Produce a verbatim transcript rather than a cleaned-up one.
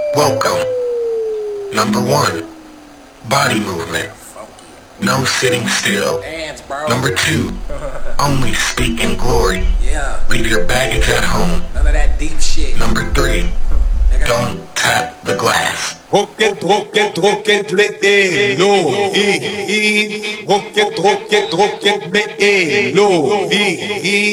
Welcome. Number one, body movement. No sitting still. Number two, only speak in glory. Yeah. Leave your baggage at home. None of that deep shit. Number three, don't tap the glass. Rocket, rocket, rocket, me no, he, he, rocket, rocket, rocket, me no, he, he.